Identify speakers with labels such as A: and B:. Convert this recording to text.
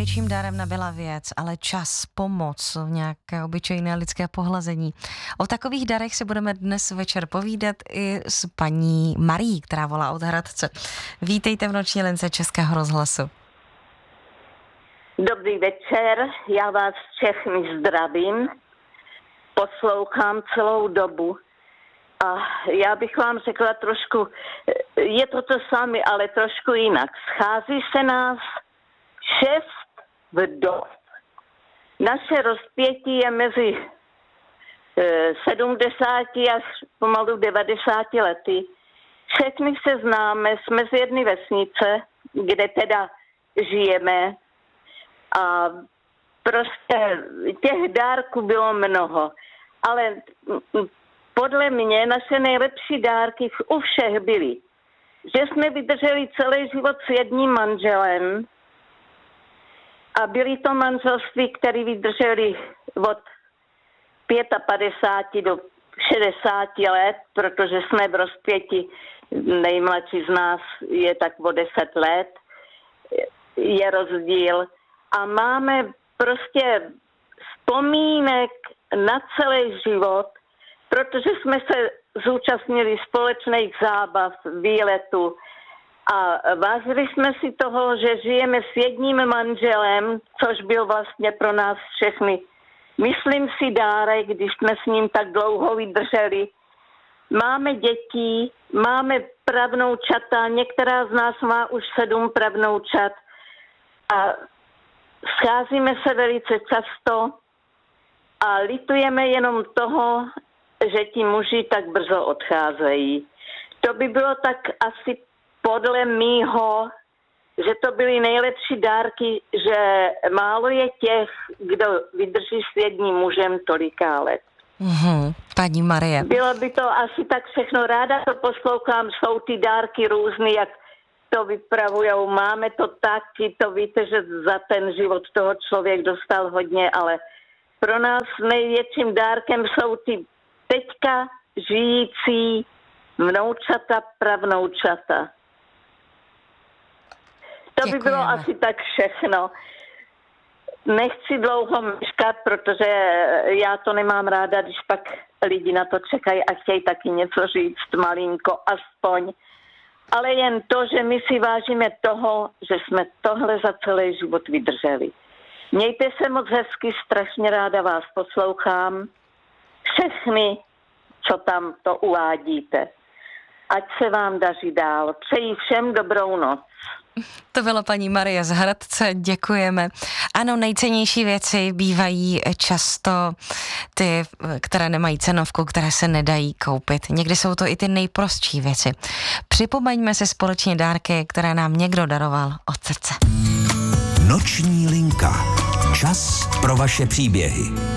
A: největším dárem nebyla věc, ale čas, pomoc, nějaké obyčejné lidské pohlazení. O takových darech si budeme dnes večer povídat i s paní Marií, která volá od Hradce. Vítejte v noční lince Českého rozhlasu.
B: Dobrý večer, já vás všechny zdravím, poslouchám celou dobu a já bych vám řekla trošku, je to samé, ale trošku jinak. Schází se nás 6 vdov. Naše rozpětí je mezi 70 až pomalu 90 lety. Všechny se známe, jsme z jedné vesnice, kde teda žijeme. A prostě těch dárků bylo mnoho. Ale podle mě naše nejlepší dárky u všech byly, že jsme vydrželi celý život s jedním manželem a byly to manželství, které vydrželi od 55 do 60 let, protože jsme v rozpěti, nejmladší z nás je tak o 10 let, je rozdíl. A máme prostě vzpomínek na celý život, protože jsme se zúčastnili společných zábav, výletů a vážili jsme si toho, že žijeme s jedním manželem, což byl vlastně pro nás všechny, myslím si, dárek, když jsme s ním tak dlouho vydrželi. Máme děti, máme pravnoučata, některá z nás má už 7 pravnoučat a scházíme se velice často a litujeme jenom toho, že ti muži tak brzo odcházejí. To by bylo tak asi podle mýho, že to byly nejlepší dárky, že málo je těch, kdo vydrží s jedním mužem toliká let.
A: Paní Marie.
B: Bylo by to asi tak všechno. Ráda to poslouchám, jsou ty dárky různý, jak to vypravujou. Máme to tak, to víte, že za ten život toho člověk dostal hodně, ale pro nás největším dárkem jsou ty teďka žijící vnoučata, pravnoučata. To by bylo asi tak všechno. Nechci dlouho meškat, protože já to nemám ráda, když pak lidi na to čekají a chtějí taky něco říct, malinko, aspoň. Ale jen to, že my si vážíme toho, že jsme tohle za celý život vydrželi. Mějte se moc hezky, strašně ráda vás poslouchám. Všechny, co tam to uvádíte. Ať se vám daří dál. Přeji všem dobrou noc.
A: To byla paní Marie z Hradce, děkujeme. Ano, nejcennější věci bývají často ty, které nemají cenovku, které se nedají koupit. Někdy jsou to i ty nejprostší věci. Připomeňme si společně dárky, které nám někdo daroval od srdce.
C: Noční linka. Čas pro vaše příběhy.